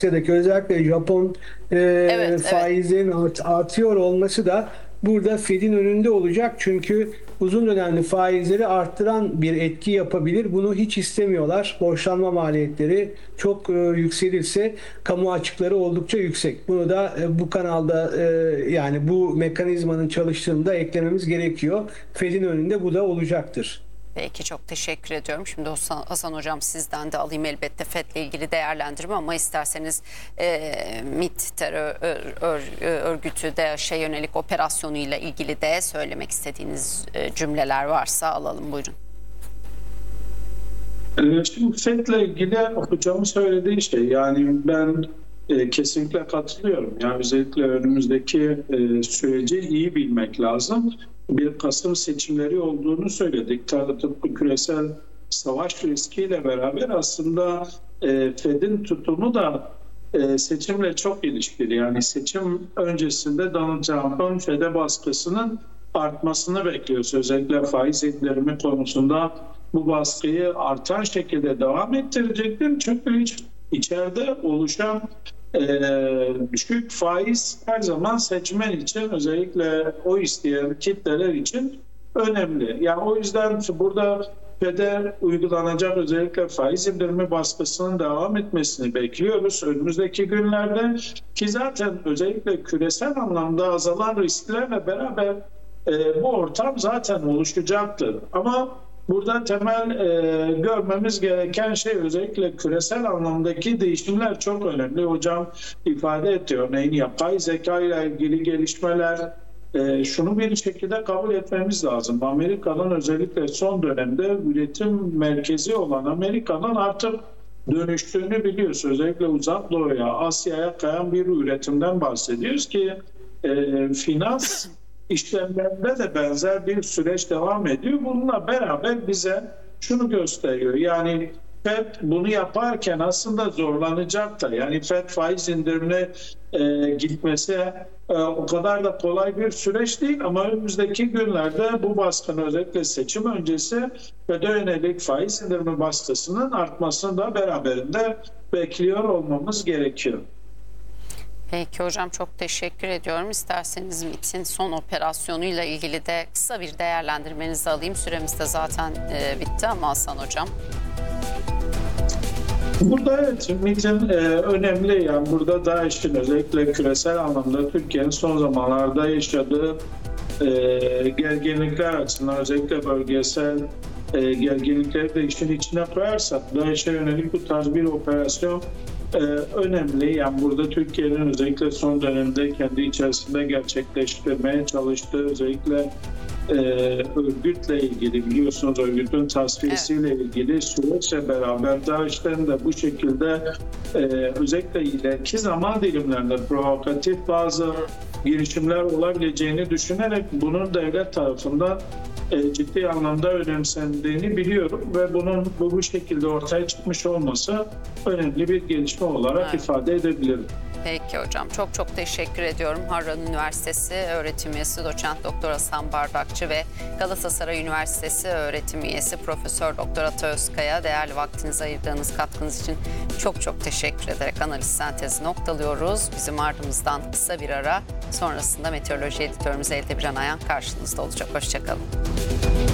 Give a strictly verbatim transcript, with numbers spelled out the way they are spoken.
Asya'daki özellikle Japon e, Evet, evet. faizlerin art, artıyor olması da burada Fed'in önünde olacak. Çünkü uzun dönemli faizleri arttıran bir etki yapabilir. Bunu hiç istemiyorlar. Borçlanma maliyetleri çok e, yükselirse kamu açıkları oldukça yüksek. Bunu da e, bu kanalda e, yani bu mekanizmanın çalıştığında eklememiz gerekiyor. Fed'in önünde bu da olacaktır. Peki, çok teşekkür ediyorum. Şimdi Hasan, Hasan Hocam, sizden de alayım elbette F E D'le ilgili değerlendirme, ama isterseniz e, MİT terör ör- ör- örgütü DAEŞ'e yönelik operasyonuyla ilgili de söylemek istediğiniz e, cümleler varsa alalım, buyurun. Ee, Şimdi F E D'le ilgili hocamın söylediği şey, yani ben e, kesinlikle katılıyorum. Yani özellikle önümüzdeki e, süreci iyi bilmek lazım. Bir Kasım seçimleri olduğunu söyledik. Tabii tıpkı küresel savaş riskiyle beraber aslında e, F E D'in tutumu da e, seçimle çok ilişkili. Yani seçim öncesinde Donald Trump'ın F E D'e baskısının artmasını bekliyoruz. Özellikle faiz indirimi konusunda bu baskıyı artan şekilde devam ettirecektir. Çünkü iç, içeride oluşan e, düşük faiz her zaman seçmen için, özellikle o isteyen kitleler için önemli. Yani o yüzden burada F E D'e uygulanacak özellikle faiz indirimi baskısının devam etmesini bekliyoruz önümüzdeki günlerde, ki zaten özellikle küresel anlamda azalan risklerle beraber e, bu ortam zaten oluşacaktır. Ama burada temel e, görmemiz gereken şey, özellikle küresel anlamdaki değişimler çok önemli. Hocam ifade etti, örneğin yapay zeka ile ilgili gelişmeler. E, şunu bir şekilde kabul etmemiz lazım. Amerika'nın özellikle son dönemde üretim merkezi olan Amerika'nın artık dönüştüğünü biliyoruz. Özellikle Uzak Doğu'ya, Asya'ya kayan bir üretimden bahsediyoruz ki e, finans işlemlerinde de benzer bir süreç devam ediyor. Bununla beraber bize şunu gösteriyor. Yani F E D bunu yaparken aslında zorlanacak da. Yani F E D faiz indirimine e, gitmesi e, o kadar da kolay bir süreç değil, ama önümüzdeki günlerde bu baskının, özellikle seçim öncesi F E D'e yönelik faiz indirimi baskısının artmasını da beraberinde bekliyor olmamız gerekiyor. Peki hocam, çok teşekkür ediyorum. İsterseniz MİT'in son operasyonuyla ilgili de kısa bir değerlendirmenizi alayım. Süremiz de zaten e, bitti ama Hasan Hocam. Burada evet, MİT'in e, önemli, yani burada DAEŞ'in özellikle küresel anlamda Türkiye'nin son zamanlarda yaşadığı e, gerginlikler açısından, özellikle bölgesel e, gerginlikleri de işin içine koyarsak DAEŞ'e yönelik bu tarz bir operasyon e, önemli. Yani burada Türkiye'nin özellikle son dönemde kendi içerisinde gerçekleştirmeye çalıştığı, özellikle e, örgütle ilgili, biliyorsunuz örgütün tasfiyesiyle evet. ilgili süreçle beraber DAEŞ'ten de bu şekilde e, özellikle ileriki zaman dilimlerinde provokatif bazı girişimler olabileceğini düşünerek bunun devlet tarafından e, ciddi anlamda önemsendiğini biliyorum ve bunun bu, bu şekilde ortaya çıkmış olması önemli bir gelişme olarak evet. ifade edebilirim. Peki hocam, çok çok teşekkür ediyorum. Harran Üniversitesi öğretim üyesi doçent doktor Hasan Bardakçı ve Galatasaray Üniversitesi öğretim üyesi Profesör Doktor Ata Özkaya, değerli vaktinizi ayırdığınız katkınız için çok çok teşekkür ederek analiz sentezi noktalıyoruz. Bizim ardımızdan kısa bir ara, sonrasında meteoroloji editörümüz Elde Biran Ayan karşınızda olacak. Hoşçakalın.